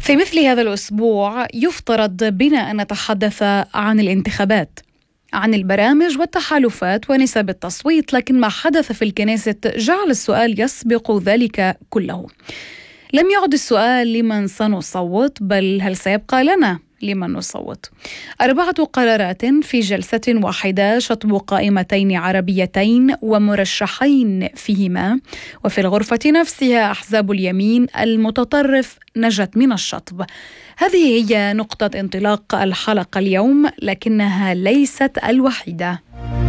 في مثل هذا الأسبوع يفترض بنا أن نتحدث عن الانتخابات، عن البرامج والتحالفات ونسب التصويت، لكن ما حدث في الكنيسة جعل السؤال يسبق ذلك كله. لم يعد السؤال لمن سنصوت، بل هل سيبقى لنا لمن نصوت. 4 قرارات في جلسة واحدة شطب قائمتين عربيتين ومرشحين فيهما، وفي الغرفة نفسها أحزاب اليمين المتطرف نجت من الشطب. هذه هي نقطة انطلاق الحلقة اليوم، لكنها ليست الوحيدة.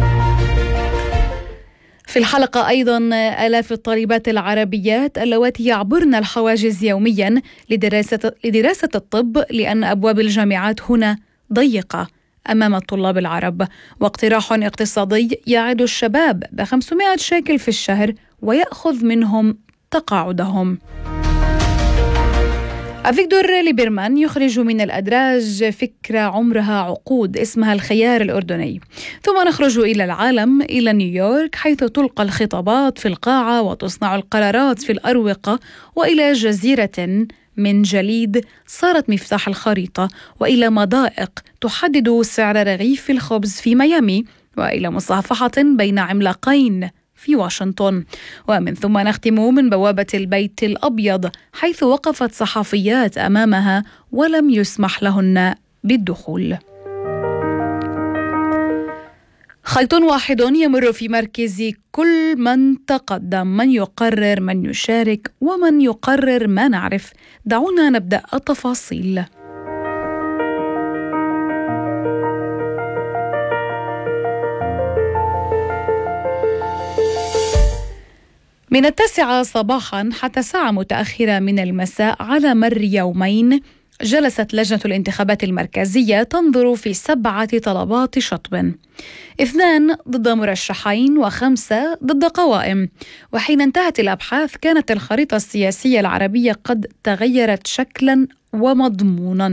في الحلقة أيضا آلاف الطالبات العربيات اللواتي يعبرن الحواجز يوميا لدراسة الطب، لأن أبواب الجامعات هنا ضيقة أمام الطلاب العرب، واقتراح اقتصادي يعد الشباب ب500 شيكل في الشهر ويأخذ منهم تقاعدهم. أفيغدور ليبرمان يخرج من الأدراج فكرة عمرها عقود اسمها الخيار الأردني. ثم نخرج إلى العالم، إلى نيويورك، حيث تلقى الخطابات في القاعة وتصنع القرارات في الأروقة، وإلى جزيرة من جليد صارت مفتاح الخريطة، وإلى مضائق تحدد سعر رغيف الخبز في ميامي، وإلى مصافحة بين عملاقين في واشنطن. ومن ثم نختم من بوابة البيت الأبيض، حيث وقفت صحفيات أمامها ولم يسمح لهن بالدخول. خيط واحد يمر في مركز كل من تقدم، من يقرر، من يشارك، ومن يقرر ما نعرف. دعونا نبدأ التفاصيل. من 9 صباحا حتى ساعة متأخرة من المساء على مر يومين جلست لجنة الانتخابات المركزية تنظر في 7 طلبات شطب، 2 ضد مرشحين و5 ضد قوائم. وحين انتهت الأبحاث كانت الخريطة السياسية العربية قد تغيرت شكلا ومضمونا.